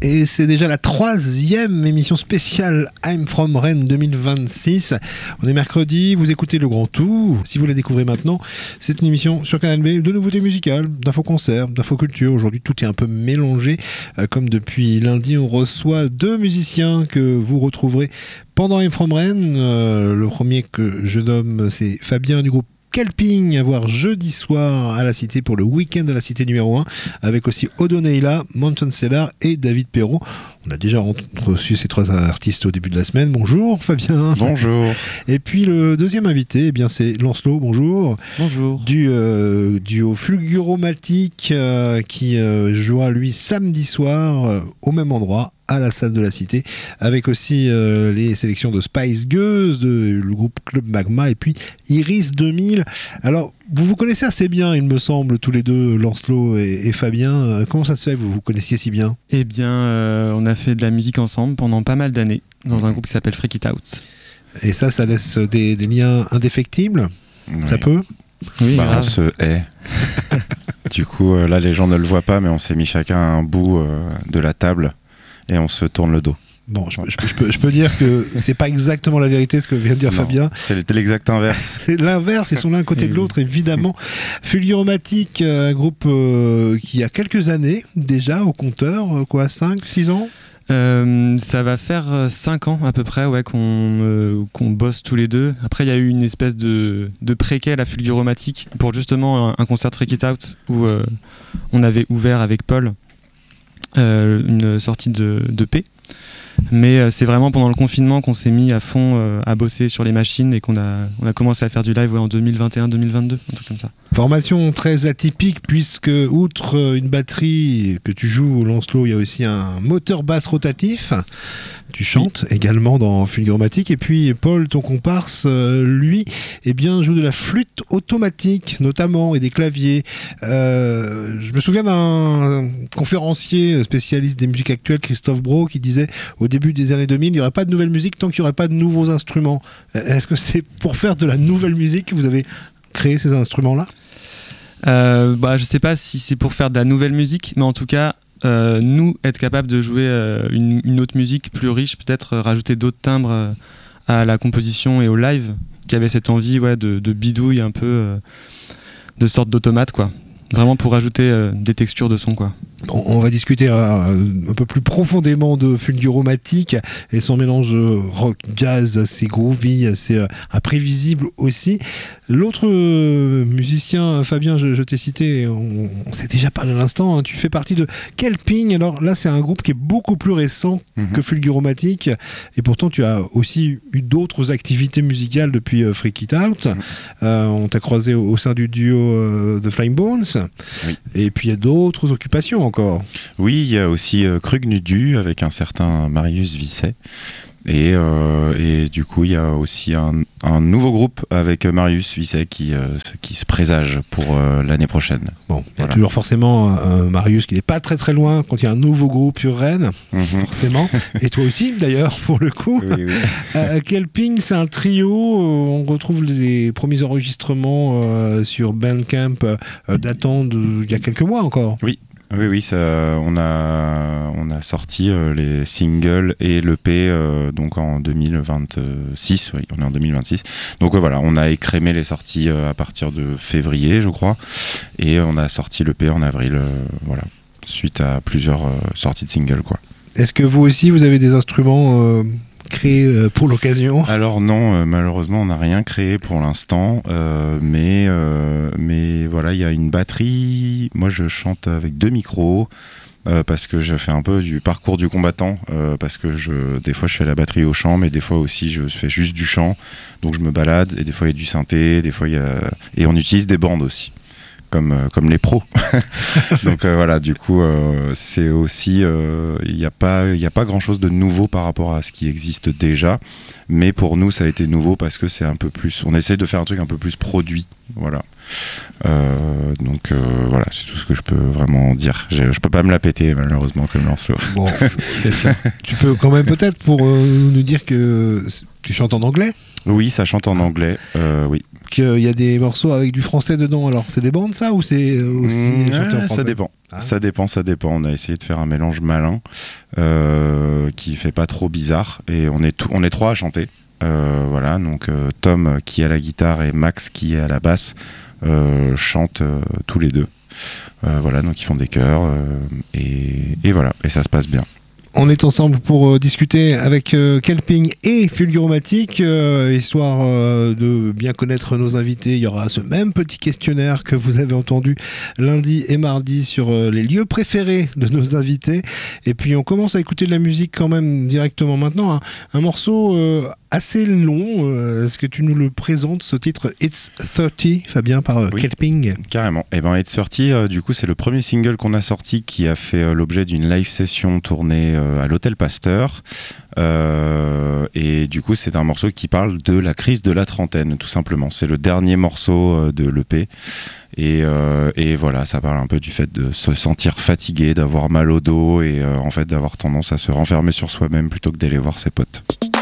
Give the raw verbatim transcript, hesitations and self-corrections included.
Et c'est déjà la troisième émission spéciale I'm From Rennes deux mille vingt-six. On est mercredi, vous écoutez Le Grand Tout. Si vous la découvrez maintenant, c'est une émission sur Canal B de nouveautés musicales, d'info-concerts, d'info-culture. Aujourd'hui, tout est un peu mélangé. Euh, comme depuis lundi, on reçoit deux musiciens que vous retrouverez pendant I'm From Rennes. Euh, le premier que je nomme, c'est Fabien du groupe Kelping, à voir jeudi soir à la Cité pour le week-end de la Cité numéro un, avec aussi Odoneila, Mountain Cellar et David Perrault. On a déjà reçu ces trois artistes au début de la semaine. Bonjour Fabien. Bonjour. Et puis le deuxième invité, eh bien, c'est Lancelot. Bonjour. Bonjour. Du euh, duo Fulguromatique euh, qui euh, jouera lui samedi soir euh, au même endroit, à la salle de la Cité, avec aussi euh, les sélections de Spice Girls, de, le groupe Club Magma et puis Iris deux mille. Alors, vous vous connaissez assez bien, il me semble, tous les deux, Lancelot et, et Fabien. Comment ça se fait que vous vous connaissiez si bien ? Eh bien, euh, on a fait de la musique ensemble pendant pas mal d'années, dans un groupe qui s'appelle Freak It Out. Et ça, ça laisse des, des liens indéfectibles ? Oui. Ça peut ? Oui, bah, on se hait. Du coup, euh, là, les gens ne le voient pas, mais on s'est mis chacun à un bout euh, de la table et on se tourne le dos. Bon, je, je, je, peux, je peux dire que c'est pas exactement la vérité ce que vient de dire non, Fabien. C'est l'exact inverse. C'est l'inverse, ils sont l'un à côté de l'autre, évidemment. Fulguromatique, un groupe euh, qui a quelques années déjà au compteur, quoi, cinq, six ans euh, ça va faire cinq ans à peu près, ouais, qu'on, euh, qu'on bosse tous les deux. Après, il y a eu une espèce de, de préquel à Fulguromatique pour justement un, un concert Freak It Out où euh, on avait ouvert avec Paul euh, une sortie de, de P. Mais euh, c'est vraiment pendant le confinement qu'on s'est mis à fond euh, à bosser sur les machines et qu'on a, on a commencé à faire du live ouais, en deux mille vingt et un deux mille vingt-deux, un truc comme ça. Formation très atypique puisque outre une batterie que tu joues, Lancelot, il y a aussi un moteur basse rotatif. Tu chantes oui. également dans Fulguromatique. Et puis Paul, ton comparse, euh, lui, eh bien, joue de la flûte automatique notamment et des claviers. Euh, je me souviens d'un conférencier spécialiste des musiques actuelles, Christophe Brault, qui disait au début des années deux mille, il n'y aurait pas de nouvelle musique tant qu'il n'y aurait pas de nouveaux instruments. Est-ce que c'est pour faire de la nouvelle musique que vous avez créé ces instruments-là ? euh, bah, Je ne sais pas si c'est pour faire de la nouvelle musique, mais en tout cas, euh, nous, être capable de jouer euh, une, une autre musique plus riche, peut-être euh, rajouter d'autres timbres euh, à la composition et au live, qui avait cette envie ouais, de, de bidouille un peu, euh, de sorte d'automate, quoi. Vraiment pour rajouter euh, des textures de son, quoi. On va discuter euh, un peu plus profondément de Fulguromatique et son mélange rock, jazz, assez groovy, assez euh, imprévisible aussi. L'autre euh, musicien, Fabien, je, je t'ai cité, on, on s'est déjà parlé à l'instant, hein, tu fais partie de Kelping. Alors là, c'est un groupe qui est beaucoup plus récent mm-hmm. que Fulguromatique et pourtant tu as aussi eu d'autres activités musicales depuis euh, Freak It Out. Mm-hmm. Euh, on t'a croisé au, au sein du duo euh, The Flying Bones. Oui. Et puis il y a d'autres occupations encore. Oui, il y a aussi euh, Krug Nudu avec un certain Marius Visset. Et, euh, et du coup, il y a aussi un, un nouveau groupe avec Marius Visset qui, euh, qui se présage pour euh, l'année prochaine. Bon, il voilà. y a toujours forcément un Marius qui n'est pas très très loin quand il y a un nouveau groupe sur Rennes, mm-hmm. forcément. Et toi aussi, d'ailleurs, pour le coup. Oui, oui. euh, Kelping, c'est un trio. On retrouve les premiers enregistrements euh, sur Bandcamp euh, datant d'il y a quelques mois encore. Oui. Oui, oui, ça, on, a, on a sorti euh, les singles et l'E P euh, donc en deux mille vingt-six. Oui, on est en deux mille vingt-six. Donc euh, voilà, on a écrémé les sorties euh, à partir de février, je crois. Et on a sorti l'E P en avril, euh, voilà, suite à plusieurs euh, sorties de singles, quoi. Est-ce que vous aussi, vous avez des instruments euh créé pour l'occasion ? Alors non, euh, malheureusement on n'a rien créé pour l'instant, euh, mais, euh, mais voilà, il y a une batterie, moi je chante avec deux micros, euh, parce que je fais un peu du parcours du combattant, euh, parce que je, des fois je fais la batterie au chant, mais des fois aussi je fais juste du chant, donc je me balade, et des fois il y a du synthé, des fois il y a... et on utilise des bandes aussi. Comme, euh, comme les pros. Donc euh, voilà, du coup, euh, c'est aussi, il euh, n'y a pas, il n'y a pas grand-chose de nouveau par rapport à ce qui existe déjà, mais pour nous, ça a été nouveau parce que c'est un peu plus, on essaie de faire un truc un peu plus produit, voilà. Euh, donc euh, voilà, c'est tout ce que je peux vraiment dire. Je, je peux pas me la péter malheureusement comme Lancelot. Bon, c'est ça. Tu peux quand même peut-être pour euh, nous dire que tu chantes en anglais ? Oui, ça chante en anglais, euh, oui. qu'il y a des morceaux avec du français dedans. Alors, c'est des bandes, ça, ou c'est aussi Mmh, chanté en ouais, français? ça dépend. Ah. Ça dépend, ça dépend. On a essayé de faire un mélange malin euh, qui fait pas trop bizarre. Et on est, tout, on est trois à chanter. Euh, voilà, donc euh, Tom qui est à la guitare et Max qui est à la basse euh, chantent euh, tous les deux. Euh, voilà, donc ils font des chœurs euh, et, et voilà, et ça se passe bien. On est ensemble pour euh, discuter avec euh, Kelping et Fulguromatic, euh, histoire euh, de bien connaître nos invités. Il y aura ce même petit questionnaire que vous avez entendu lundi et mardi sur euh, les lieux préférés de nos invités. Et puis on commence à écouter de la musique quand même directement maintenant. Un, un morceau euh, assez long. Euh, est-ce que tu nous le présentes, ce titre It's thirty, Fabien, par euh, Oui. Kelping? Carrément. Et ben It's thirty, euh, du coup, c'est le premier single qu'on a sorti qui a fait euh, l'objet d'une live session tournée euh, à l'Hôtel Pasteur. Euh, et du coup, c'est un morceau qui parle de la crise de la trentaine, tout simplement. C'est le dernier morceau euh, de l'E P. Et, euh, et voilà, ça parle un peu du fait de se sentir fatigué, d'avoir mal au dos et euh, en fait d'avoir tendance à se renfermer sur soi-même plutôt que d'aller voir ses potes.